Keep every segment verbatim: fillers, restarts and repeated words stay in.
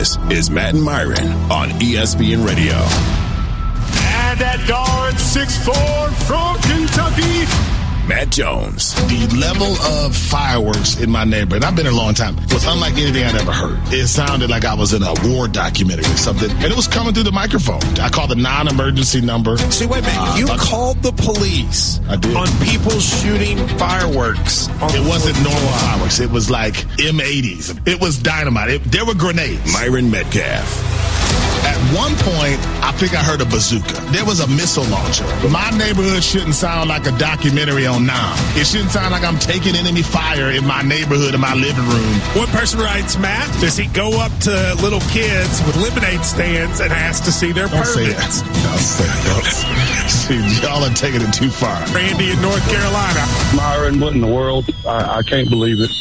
This is Matt and Myron on E S P N Radio. And that guard, six foot four from Kentucky, Matt Jones. The level of fireworks in my neighborhood, I've been here a long time, was unlike anything I'd ever heard. It sounded like I was in a war documentary or something, and it was coming through the microphone. I called the non-emergency number. See, wait a minute. Uh, you but, called the police I did. on people shooting fireworks. On it wasn't normal fireworks. It was like M eighties. It was dynamite. It, there were grenades. Myron Metcalf. At one point, I think I heard a bazooka. There was a missile launcher. My neighborhood shouldn't sound like a documentary on Nam. It shouldn't sound like I'm taking enemy fire in my neighborhood, in my living room. One person writes, Matt, does he go up to little kids with lemonade stands and ask to see their Don't say permits? that. Don't say that. See, y'all are taking it too far. Randy in North Carolina. Myron, what in the world? I, I can't believe it.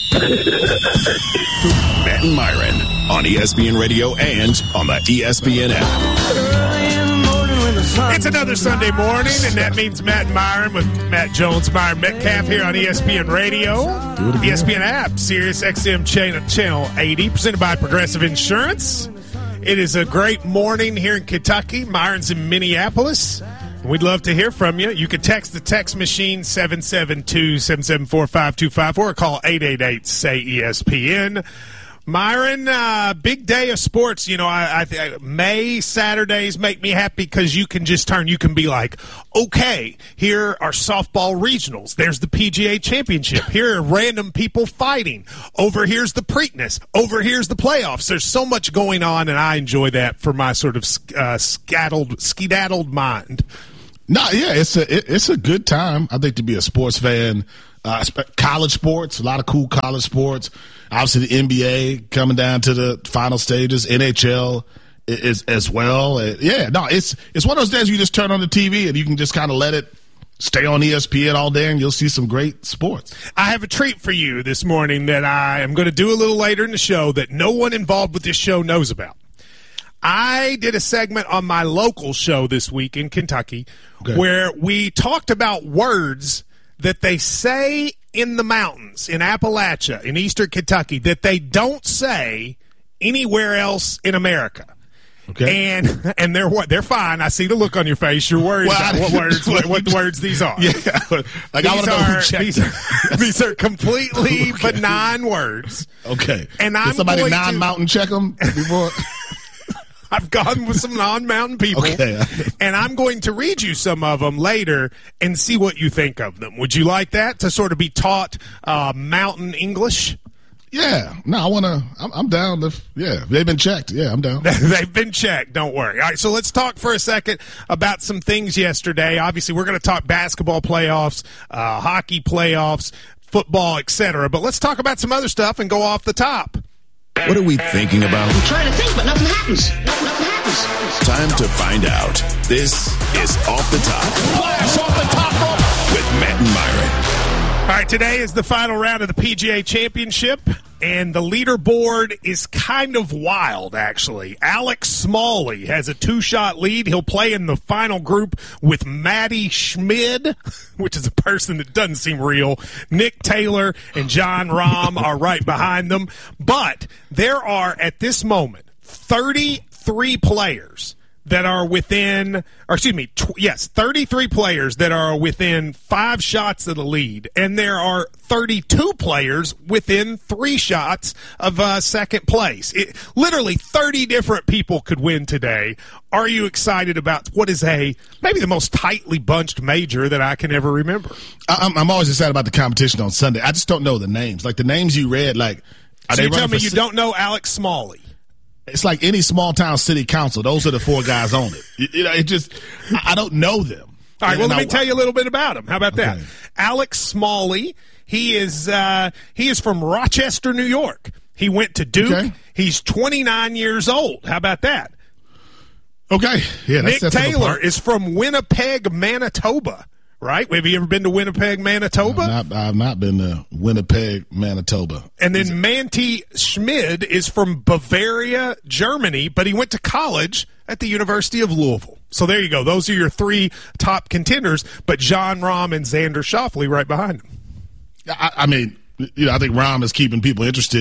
Matt and Myron on E S P N Radio and on the E S P N app. It's another Sunday morning, and that means Matt and Myron with Matt Jones, Myron Metcalf here on E S P N Radio, E S P N app, Sirius X M channel, channel eighty, presented by Progressive Insurance. It is a great morning here in Kentucky. Myron's in Minneapolis. We'd love to hear from you. You can text the text machine seven seven two, seven seven four, five two five four or call eight eight eight, S A Y, E S P N. Myron, uh, big day of sports. You know, I, I May Saturdays make me happy because you can just turn. You can be like, okay, here are softball regionals. There's the P G A Championship. Here are random people fighting. Over here's the Preakness. Over here's the playoffs. There's so much going on, and I enjoy that for my sort of uh, scattled, skedaddled mind. No, yeah, it's a it, it's a good time, I think, to be a sports fan. Uh, college sports, a lot of cool college sports. Obviously, the N B A coming down to the final stages. N H L is as well. Uh, yeah, no, it's it's one of those days you just turn on the T V and you can just kind of let it stay on E S P N all day, and you'll see some great sports. I have a treat for you this morning that I am going to do a little later in the show that no one involved with this show knows about. I did a segment on my local show this week in Kentucky okay. where we talked about words that they say in the mountains, in Appalachia, in eastern Kentucky, that they don't say anywhere else in America. Okay. And and they're what they're fine. I see the look on your face. You're worried well, about what words what, what words these are. Yeah. Like these I want to know are, who checked these, are, these are completely okay. benign words. Okay. And I'm Did somebody going non-mountain to, check them before? I've gone with some non-mountain people, okay. and I'm going to read you some of them later and see what you think of them. Would you like that, to sort of be taught uh, mountain English? Yeah. No, I want to – I'm down. If, yeah, they've been checked. Yeah, I'm down. They've been checked. Don't worry. All right, so let's talk for a second about some things yesterday. Obviously, we're going to talk basketball playoffs, uh, hockey playoffs, football, et cetera. But let's talk about some other stuff and go off the top. What are we thinking about? I'm trying to think, but nothing happens. Nothing happens. Time to find out. This is Off the Top. Flash off the top rope with Matt and Myron. All right, today is the final round of the P G A Championship, and the leaderboard is kind of wild, actually. Alex Smalley has a two-shot lead. He'll play in the final group with Matty Schmid, which is a person that doesn't seem real. Nick Taylor and John Rahm are right behind them. But there are, at this moment, thirty-three players that are within, or excuse me, tw- yes, thirty-three players that are within five shots of the lead, and there are thirty-two players within three shots of uh, second place. It, literally thirty different people could win today. Are you excited about what is a maybe the most tightly bunched major that I can ever remember? I'm, I'm always excited about the competition on Sunday. I just don't know the names. Like the names you read, like are so they you tell me for you si- don't know Alex Smalley? It's like any small town city council. Those are the four guys on it. You, you know, it just I, I don't know them. All right, well, and let I, me tell you a little bit about him. How about that? Okay. Alex Smalley, he is uh, he is from Rochester, New York. He went to Duke. Okay. He's twenty-nine years old. How about that? Okay. Yeah, Nick that's Taylor is from Winnipeg, Manitoba. Right? Have you ever been to Winnipeg, Manitoba? I've not, I've not been to Winnipeg, Manitoba. And then Manty Schmid is from Bavaria, Germany, but he went to college at the University of Louisville. So there you go. Those are your three top contenders, but John Rahm and Xander Schauffele right behind him. I, I mean, you know, I think Rahm is keeping people interested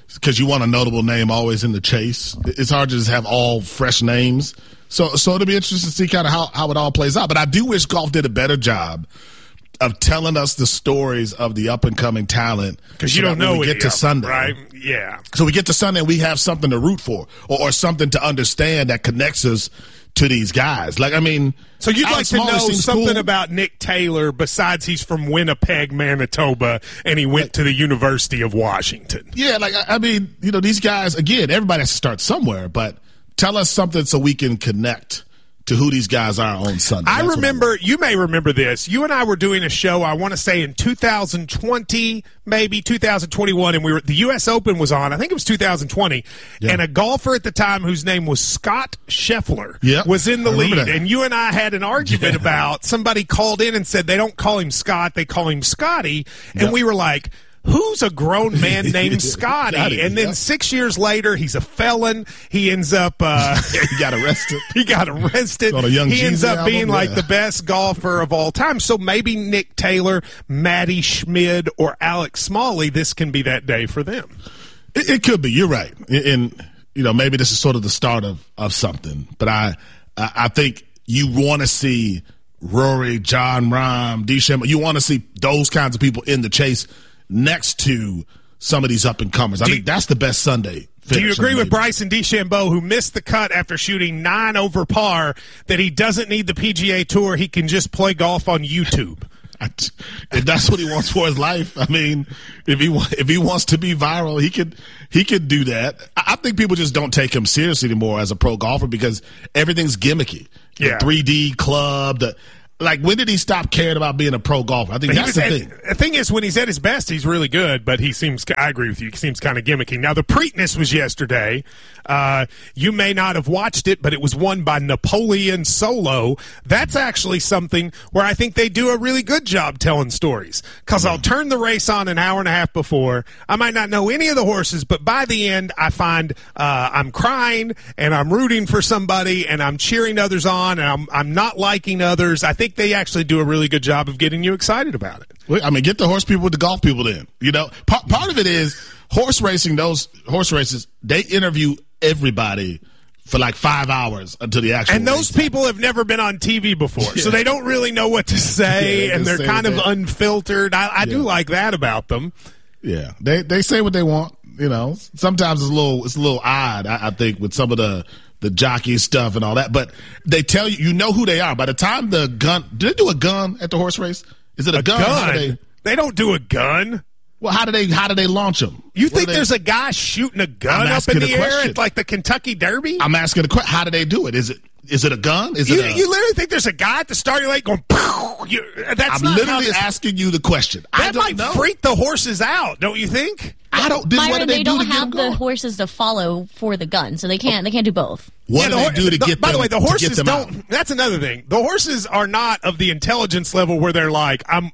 because you want a notable name always in the chase. It's hard to just have all fresh names. So, so it'll be interesting to see kind of how, how it all plays out. But I do wish golf did a better job of telling us the stories of the up and coming talent, because you don't know when we get to Sunday, right? Yeah. So we get to Sunday and we have something to root for, or, or something to understand that connects us to these guys. Like, I mean, so you'd Alex like to Smalley know something cool. about Nick Taylor besides he's from Winnipeg, Manitoba, and he went to the University of Washington. Yeah, like I, I mean, you know, these guys again. Everybody has to start somewhere, but tell us something so we can connect to who these guys are on Sunday. I That's remember, I you may remember this. You and I were doing a show, I want to say in two thousand twenty, maybe two thousand twenty-one, and we were the U S Open was on. I think it was two thousand twenty, yeah. And a golfer at the time whose name was Scott Scheffler yep. was in the I lead. that. And you and I had an argument yeah. about somebody called in and said they don't call him Scott, they call him Scotty, and yep. we were like, who's a grown man named Scotty? Scotty and then yep. six years later, he's a felon. He ends up uh, he got arrested. he got arrested. On a Young he ends Jeezy up being album, like yeah. the best golfer of all time. So maybe Nick Taylor, Matty Schmid, or Alex Smalley, this can be that day for them. It, it could be. You're right. And, you know, maybe this is sort of the start of, of something. But I, I, I think you want to see Rory, John Rahm, DeChambeau. You want to see those kinds of people in the chase next to some of these up-and-comers. I do think that's the best Sunday finish. Do you agree maybe. with Bryson DeChambeau, who missed the cut after shooting nine over par, that he doesn't need the P G A Tour, he can just play golf on YouTube? I, if that's what he wants for his life, I mean, if he if he wants to be viral, he could he could do that. I, I think people just don't take him seriously anymore as a pro golfer because everything's gimmicky. Yeah. The three D club, the Like, when did he stop caring about being a pro golfer? I think He that's was the at, thing. The thing is, when he's at his best, he's really good, but he seems, I agree with you, he seems kind of gimmicky. Now, the Preakness was yesterday. Uh, you may not have watched it, but it was won by Napoleon Solo. That's actually something where I think they do a really good job telling stories. Because I'll turn the race on an hour and a half before. I might not know any of the horses, but by the end, I find uh, I'm crying, and I'm rooting for somebody, and I'm cheering others on, and I'm, I'm not liking others. I think they actually do a really good job of getting you excited about it. Well, I mean, get the horse people with the golf people in. You know, part, part of it is horse racing, those horse races, they interview everybody for like five hours until the actual And those race. people have never been on T V before, Yeah. so they don't really know what to say, Yeah, and they're say kind of that. unfiltered. I, I do Yeah. like that about them. Yeah, they they say what they want. You know, sometimes it's a little it's a little odd. I, I think with some of the the jockey stuff and all that, but they tell you you know who they are by the time the gun. Do they do a gun at the horse race? Is it a, A gun? gun? How do they, They don't do a gun. well, how do they how do they launch them? You What think do they- there's a guy shooting a gun I'm up asking in a the air question. at like the Kentucky Derby? I'm asking a question. How do they do it? Is it is it a gun? Is you, it a, you literally think there's a guy at the start of your leg going, pow! You, that's I'm not how literally this, asking you the question. I that don't might know. freak the horses out, don't you think? I don't. This Myron, what do they, they, don't do to have get the them going? horses to follow for the gun, so they can't. They can't do both. What Yeah, do the they hor- do to the- get By them, the way, the to get horses them don't. out? That's another thing. The horses are not of the intelligence level where they're like, I'm,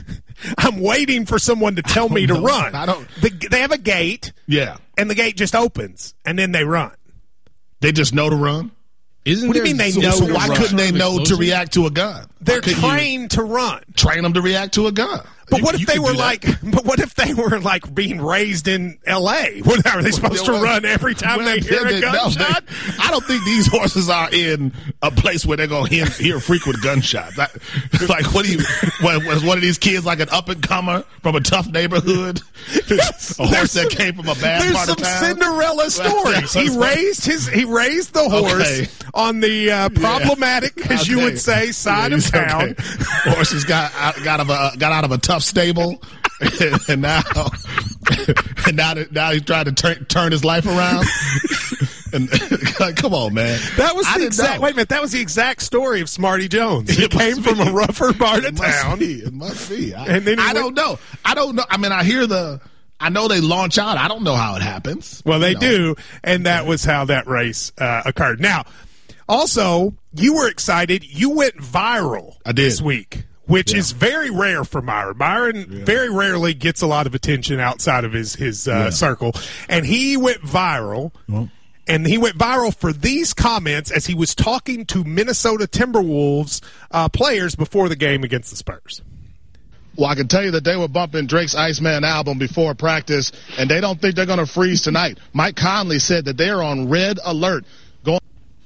I'm waiting for someone to tell me to know. run. I don't- The, they have a gate, Yeah, and the gate just opens, and then they run. they just know to run. Isn't What do you there mean they some know So sort to of why run? couldn't they of know to explosion? react to a gun? They're Why couldn't you trained to run. train them to react to a gun. But You- what if you they could were do that. like? But what if they were like being raised in L A? What are they supposed to Well, run every time well, they hear a they- no, gunshot? they- I don't think these horses are in a place where they're going to hear, hear frequent gunshots. I, like, what do you? What, was one of these kids like an up and comer from a tough neighborhood? a horse that came from a bad There's part some of town. Cinderella stories. He That's right. raised his he raised the horse Okay. on the uh, problematic, as you Okay. would say, side Yeah, of he's town. okay. Horses got out, got, of a, got out of a tough stable, and now and now that- now he's trying to turn turn his life around. And like, come on, man. That was I the didn't exact. know. Wait a minute. That was the exact story of Smarty Jones. He It came must from be. a rougher part of It must town. be. It must be. I, And then he I went- don't know. I don't know. I mean, I hear the. I know they launch out. I don't know how it happens. Well, they You know. do, and that was how that race uh, occurred. Now, also, you were excited. You went viral I did. this week, which Yeah. is very rare for Myron. Myron very rarely gets a lot of attention outside of his his uh, Yeah. circle, and he went viral. Well. And he went viral for these comments as he was talking to Minnesota Timberwolves uh, players before the game against the Spurs. Well, I can tell you that they were bumping Drake's Iceman album before practice, and they don't think they're going to freeze tonight. Mike Conley said that they're on red alert. Going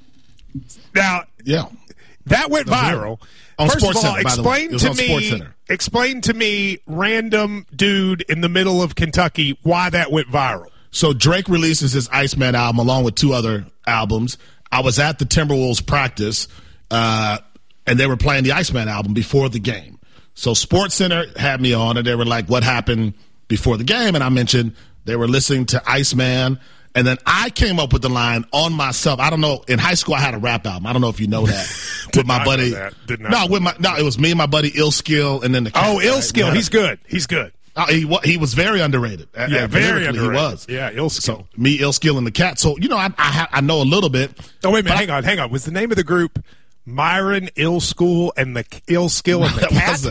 now, yeah, that went viral. On First Sports of all, Center, by the way. It was explain on to Sports me, Center. explain to me, random dude in the middle of Kentucky, why that went viral. So Drake releases his Iceman album along with two other albums. I was at the Timberwolves practice, uh, and they were playing the Iceman album before the game. So Sports Center had me on, and they were like, what happened before the game? And I mentioned they were listening to Iceman. And then I came up with the line on myself. I don't know. In high school, I had a rap album. I don't know if you know that. with my buddy. Did not no, with my no, it was me and my buddy Ill Skill, and then the cat, oh, Ill right? Skill. He's good. He's good. Oh, he he was very underrated. Yeah, very underrated. He was. Yeah, Ill Skill. So me, Ill Skill, and the cat. So you know, I I, I know a little bit. Oh wait a minute. Hang on. Hang on. Was the name of the group Myron, Ill School, and the Ill Skill and the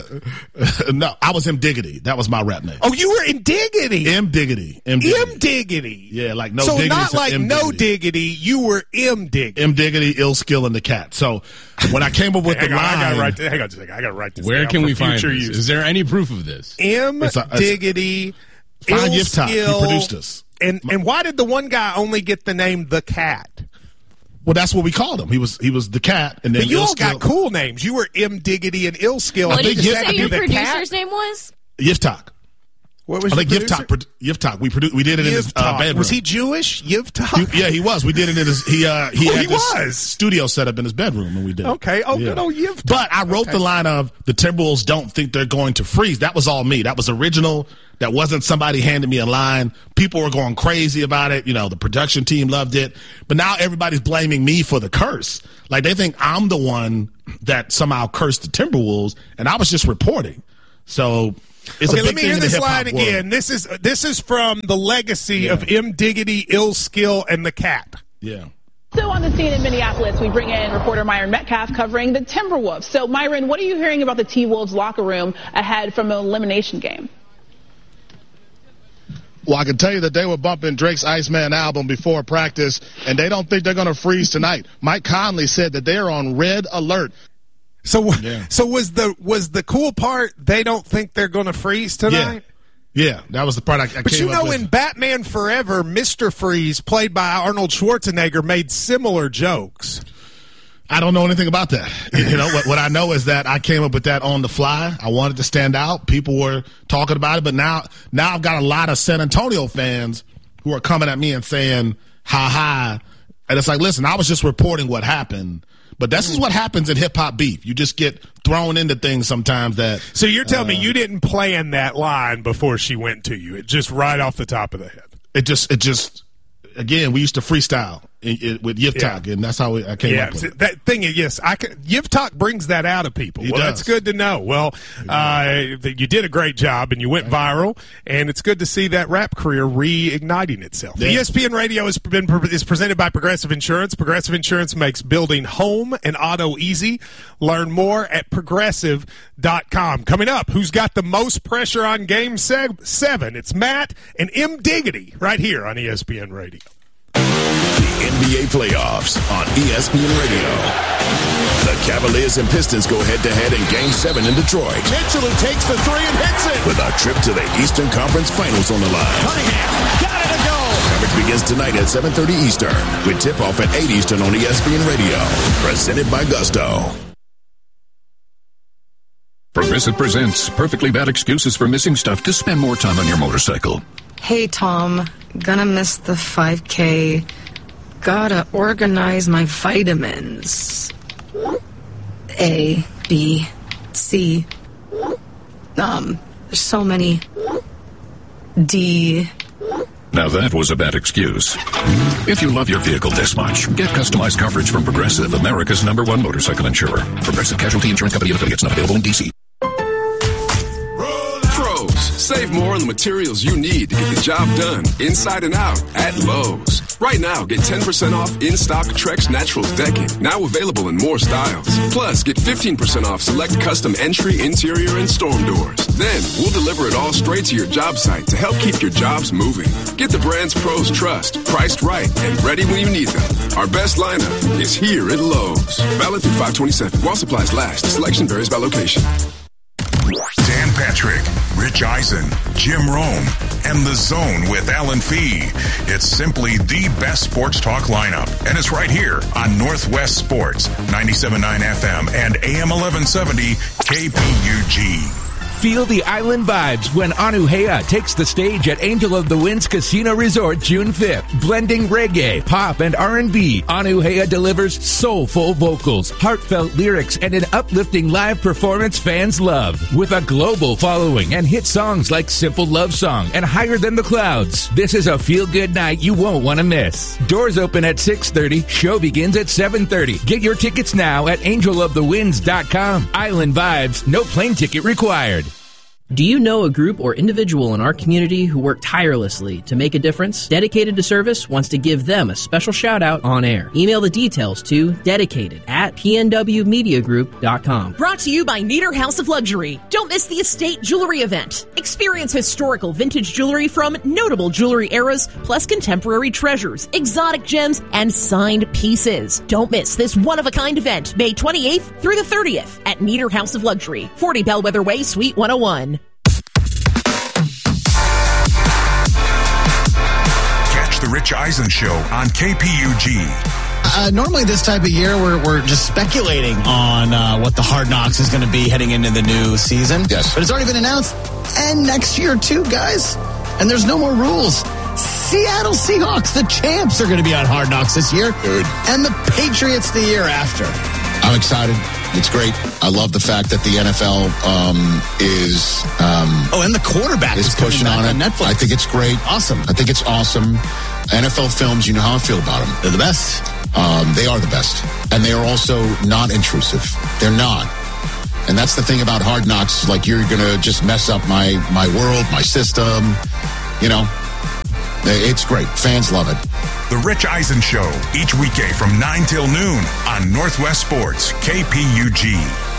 cat? No, I was M Diggity. That was my rap name. Oh, you were M Diggity. M Diggity. M Diggity. M Diggity. Yeah, like no. So Diggity, not like M no Diggity. Diggity. You were M Diggity. M Diggity, Ill Skill, and the cat. So when I came up with hang the on, line, I gotta write. Hang on, just a second. I gotta write this. Where down can for we find future this? use. Is there any proof of this? M It's a- it's- Diggity. Find Ill Yiftach. He Skill, produced us. And and why did the one guy only get the name the cat? Well, that's what we called him. He was he was the cat, and then But you Ill all Skill. got cool names. You were M Diggity and Ill Skill. What I did think you Yift- say I your think the cat? producer's name was? Yiftach. What was I your think producer? Yiftach. produ- Yiftach. We produced. We did it in his uh, Yiftach. bedroom. Was he Jewish? Yiftach? He- yeah, he was. We did it in his. He uh, he Oh, had he this was. studio set up in his bedroom, and we did. it. Okay. Oh, Yeah. good old Yiftach. But I wrote Okay. the line of the Timberwolves don't think they're going to freeze. That was all me. That was original. That wasn't somebody handing me a line. People were going crazy about it. You know, the production team loved it. But now everybody's blaming me for the curse. Like they think I'm the one that somehow cursed the Timberwolves, and I was just reporting. So it's Okay, a big let me thing hear in the this hip-hop line world. again. This is this is from the legacy of M Diggity, Ill Skill, and the cat. Yeah. So on the scene in Minneapolis, we bring in reporter Myron Metcalf covering the Timberwolves. So Myron, what are you hearing about the T-Wolves locker room ahead from an elimination game? Well, I can tell you that they were bumping Drake's Iceman album before practice, and they don't think they're going to freeze tonight. Mike Conley said that they're on red alert. So, Yeah. so was the was the cool part? They don't think they're going to freeze tonight. Yeah, that was the part I, I But came you up know, with. in Batman Forever, Mister Freeze, played by Arnold Schwarzenegger, made similar jokes. I don't know anything about that. You know, what, what I know is that I came up with that on the fly. I wanted to stand out. People were talking about it, but now, now I've got a lot of San Antonio fans who are coming at me and saying, ha ha. And it's like, listen, I was just reporting what happened. But this is what happens in hip hop beef. You just get thrown into things sometimes that. So you're telling uh, me you didn't plan that line before she went to you? It just right off the top of the head. It just, it just, again, we used to freestyle in, in, with Yiftach, Yeah. and that's how we, I came Yeah, up with it. that thing is, yes, I can, Yiftach brings that out of people. He well, does. that's good to know. Well, uh, you did a great job, and you went viral, and it's good to see that rap career reigniting itself. Yeah. E S P N Radio has been is presented by Progressive Insurance. Progressive Insurance makes building home and auto easy. Learn more at progressive dot com. Coming up, who's got the most pressure on Game se- seven? It's Matt and M Diggity right here on E S P N Radio. The N B A playoffs on E S P N Radio. The Cavaliers and Pistons go head-to-head in Game seven in Detroit. Mitchell who takes the three and hits it. With a trip to the Eastern Conference Finals on the line. Cunningham got it to go. Coverage begins tonight at seven thirty Eastern, with tip-off at eight Eastern on E S P N Radio. Presented by Gusto. Progressive presents Perfectly Bad Excuses for Missing Stuff to Spend More Time on Your Motorcycle. Hey, Tom. Gonna miss the five K. Gotta organize my vitamins. A, B, C. Um, there's so many. D. Now that was a bad excuse. If you love your vehicle this much, get customized coverage from Progressive, America's number one motorcycle insurer. Progressive Casualty Insurance Company and affiliates, not available in D C. Pros, save more on the materials you need to get the job done inside and out at Lowe's. Right now, get ten percent off in-stock Trex Naturals decking, now available in more styles. Plus, get fifteen percent off select custom entry, interior, and storm doors. Then, we'll deliver it all straight to your job site to help keep your jobs moving. Get the brands pros trust, priced right, and ready when you need them. Our best lineup is here at Lowe's. Valid through five twenty-seven. While supplies last, selection varies by location. Dan Patrick Patrick, Rich Eisen, Jim Rome, and The Zone with Alan Fee. It's simply the best sports talk lineup, and it's right here on Northwest Sports, ninety-seven point nine F M and A M eleven seventy K P U G. Feel the island vibes when Anuhea takes the stage at Angel of the Winds Casino Resort June fifth. Blending reggae, pop, and R and B, Anuhea delivers soulful vocals, heartfelt lyrics, and an uplifting live performance fans love. With a global following and hit songs like Simple Love Song and Higher Than the Clouds, this is a feel-good night you won't want to miss. Doors open at six thirty, show begins at seven thirty. Get your tickets now at angel of the winds dot com. Island vibes, no plane ticket required. Do you know a group or individual in our community who work tirelessly to make a difference? Dedicated to Service wants to give them a special shout out on air. Email the details to dedicated at p n w media group dot com. Brought to you by Nieder House of Luxury. Don't miss the Estate Jewelry event. Experience historical vintage jewelry from notable jewelry eras, plus contemporary treasures, exotic gems, and signed pieces. Don't miss this one-of-a-kind event, May twenty-eighth through the thirtieth at Nieder House of Luxury, forty Bellwether Way, Suite one oh one. The Rich Eisen Show on K P U G. Uh, normally this type of year, we're, we're just speculating on uh, what the Hard Knocks is going to be heading into the new season. Yes. But it's already been announced. And next year, too, guys. And there's no more rules. Seattle Seahawks, the champs, are going to be on Hard Knocks this year. Good. And the Patriots the year after. I'm excited. It's great. I love the fact that the N F L um, is... Um, oh, and the quarterback is, is pushing on it. on Netflix. I think it's great. Awesome. I think it's awesome. N F L films, you know how I feel about them. They're the best. Um, they are the best. And they are also not intrusive. They're not. And that's the thing about Hard Knocks. Like, you're going to just mess up my, my world, my system. You know, it's great. Fans love it. The Rich Eisen Show, each weekday from nine till noon on Northwest Sports, K P U G.